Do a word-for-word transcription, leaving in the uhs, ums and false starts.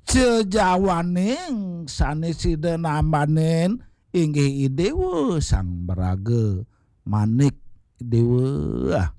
cejawaning sanesina manen inggih Idewa sang Baraga Manik Dewa